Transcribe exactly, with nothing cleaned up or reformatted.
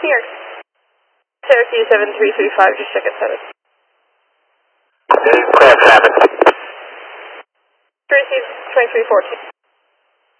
New York. Cherokee seven three three five, just check it seven. Clear traffic. Receive twenty-three fourteen.